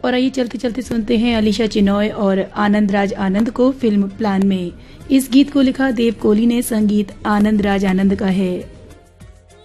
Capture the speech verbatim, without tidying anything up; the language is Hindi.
और आइए चलते चलते सुनते हैं अलीशा चिनॉय और आनंद राज आनंद को फिल्म प्लान में। इस गीत को लिखा देव कोहली ने, संगीत आनंद राज आनंद का है।